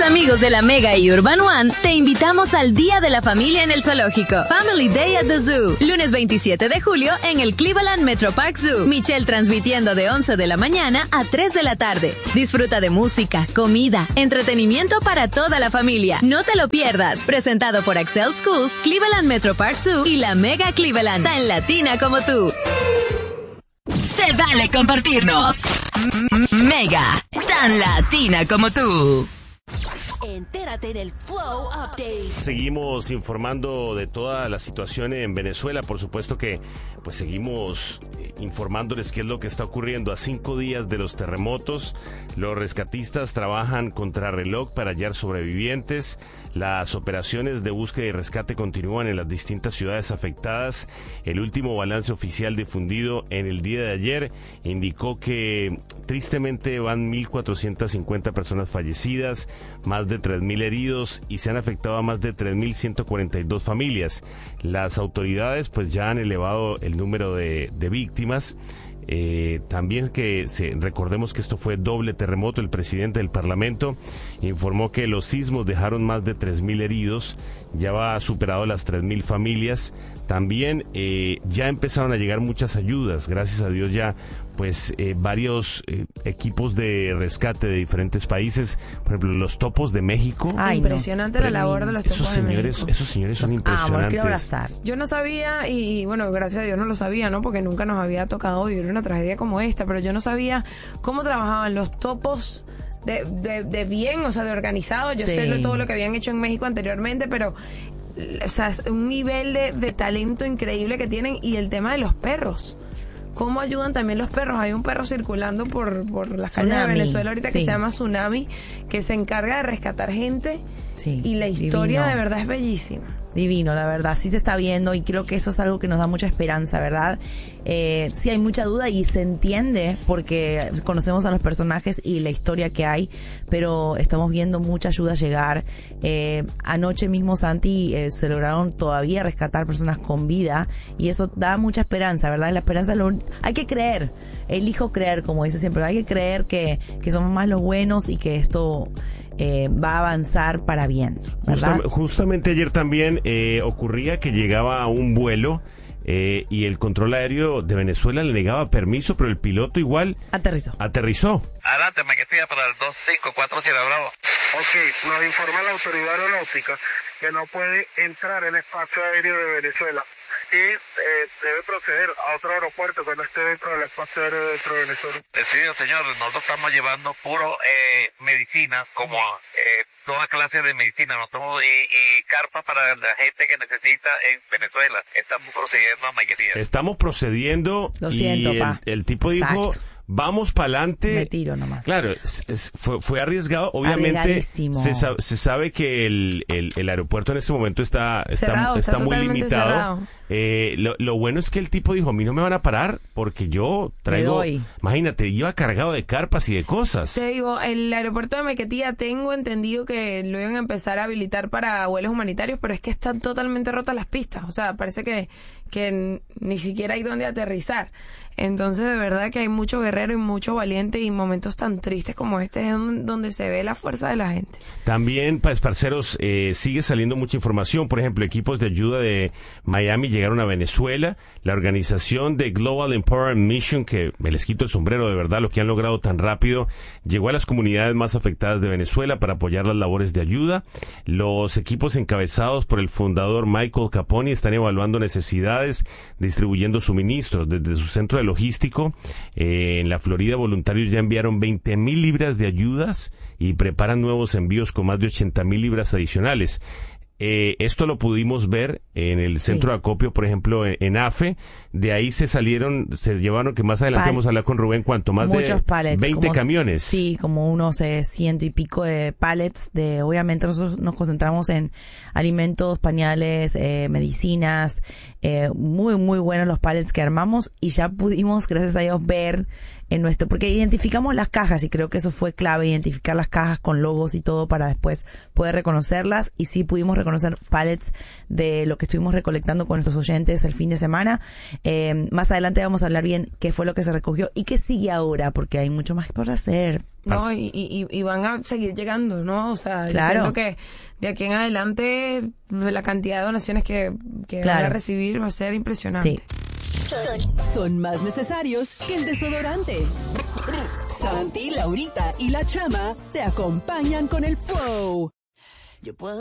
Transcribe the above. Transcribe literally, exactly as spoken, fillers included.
Los amigos de la Mega y Urban One te invitamos al Día de la Familia en el Zoológico. Family Day at the Zoo. Lunes veintisiete de julio en el Cleveland Metro Park Zoo. Michelle transmitiendo de once de la mañana a tres de la tarde. Disfruta de música, comida, entretenimiento para toda la familia. No te lo pierdas. Presentado por Excel Schools, Cleveland Metro Park Zoo y la Mega Cleveland. Tan latina como tú. Se vale compartirnos. Mega, tan latina como tú. Entérate del Flow Update. Seguimos informando de toda la situación en Venezuela. Por supuesto que pues seguimos eh, informándoles qué es lo que está ocurriendo a cinco días de los terremotos. Los rescatistas trabajan contrarreloj para hallar sobrevivientes. Las operaciones de búsqueda y rescate continúan en las distintas ciudades afectadas. El último balance oficial difundido en el día de ayer indicó que tristemente van mil cuatrocientas cincuenta personas fallecidas, más de tres mil heridos y se han afectado a más de tres mil ciento cuarenta y dos familias. Las autoridades pues ya han elevado el número de, de víctimas. Eh, también que se, recordemos que esto fue doble terremoto. El presidente del Parlamento informó que los sismos dejaron más de tres mil heridos, ya va superado las tres mil familias. También eh, ya empezaron a llegar muchas ayudas, gracias a Dios ya pues eh, varios eh, equipos de rescate de diferentes países, por ejemplo los Topos de México. Ay, impresionante no. la labor de los esos Topos señores, de México. Esos señores son los impresionantes. Amo, quiero abrazar. Yo no sabía, y bueno, gracias a Dios no lo sabía, ¿no? Porque nunca nos había tocado vivir una tragedia como esta, pero yo no sabía cómo trabajaban los Topos de, de, de bien, o sea, de organizado. Yo sí. sé lo, todo lo que habían hecho en México anteriormente, pero o sea, es un nivel de, de talento increíble que tienen. Y el tema de los perros, cómo ayudan también los perros. Hay un perro circulando por, por las calles de Venezuela ahorita sí. que se llama Tsunami, que se encarga de rescatar gente sí, y la historia divino. De verdad es bellísima. Divino, la verdad, sí se está viendo y creo que eso es algo que nos da mucha esperanza, ¿verdad? Eh, sí hay mucha duda y se entiende porque conocemos a los personajes y la historia que hay, pero estamos viendo mucha ayuda llegar. Eh, anoche mismo, Santi, eh, se lograron todavía rescatar personas con vida y eso da mucha esperanza, ¿verdad? La esperanza, lo, hay que creer, elijo creer, como dice siempre, hay que creer que, que somos más los buenos y que esto... Eh, va a avanzar para bien, ¿verdad? Justa, justamente ayer también eh, ocurría que llegaba a un vuelo eh, y el control aéreo de Venezuela le negaba permiso, pero el piloto igual aterrizó. Aterrizó. Adelante, Maquetía, para el dos cinco cuatro siete Bravo. Ok, nos informa la autoridad aeronáutica que no puede entrar en el espacio aéreo de Venezuela y eh, debe proceder a otro aeropuerto que no esté dentro del espacio aéreo dentro de Venezuela. Sí, señor, nosotros estamos llevando puro eh, medicina, como eh, toda clase de medicina, nosotros y, y carpas para la gente que necesita en Venezuela. Estamos procediendo a Maquetía. Estamos procediendo. Lo siento, y pa. El, el tipo dijo... Exacto. Vamos para adelante. Me tiro nomás. Claro, es, es, fue, fue arriesgado. Obviamente se, sa- se sabe que el, el, el aeropuerto en este momento está, está, cerrado, está, está muy limitado. Eh, lo, lo bueno es que el tipo dijo, a mí no me van a parar porque yo traigo... Imagínate, iba cargado de carpas y de cosas. Te digo, el aeropuerto de Maiquetía tengo entendido que lo iban a empezar a habilitar para vuelos humanitarios, pero es que están totalmente rotas las pistas. O sea, parece que, que ni siquiera hay donde aterrizar. Entonces, de verdad que hay mucho guerrero y mucho valiente y momentos tan tristes como este es donde se ve la fuerza de la gente. También, pues, parceros, eh, sigue saliendo mucha información. Por ejemplo, equipos de ayuda de Miami llegaron a Venezuela. La organización de Global Empowerment Mission, que me les quito el sombrero de verdad, lo que han logrado tan rápido, llegó a las comunidades más afectadas de Venezuela para apoyar las labores de ayuda. Los equipos encabezados por el fundador Michael Caponi están evaluando necesidades, distribuyendo suministros desde su centro de logístico. Eh, en la Florida, voluntarios ya enviaron veinte mil libras de ayudas y preparan nuevos envíos con más de ochenta mil libras adicionales. Eh, esto lo pudimos ver en el centro sí. de acopio, por ejemplo, en, en AFE. De ahí se salieron, se llevaron, que más adelante Pal- vamos a hablar con Rubén, ¿cuánto? Más Muchos de pallets, veinte como, camiones. Sí, como unos eh, ciento y pico de pallets. De, obviamente nosotros nos concentramos en alimentos, pañales, eh, medicinas. Eh, muy, muy buenos los pallets que armamos y ya pudimos, gracias a Dios, ver en nuestro, porque identificamos las cajas y creo que eso fue clave, identificar las cajas con logos y todo para después poder reconocerlas, y sí pudimos reconocer pallets de lo que estuvimos recolectando con nuestros oyentes el fin de semana. Eh, más adelante vamos a hablar bien qué fue lo que se recogió y qué sigue ahora, porque hay mucho más por hacer. No, y, y, y van a seguir llegando, ¿no? O sea, Claro. yo siento que de aquí en adelante la cantidad de donaciones que, que Claro. van a recibir va a ser impresionante. Sí. Son más necesarios que el desodorante. Santi, Laurita y la Chama te acompañan con el flow. Yo puedo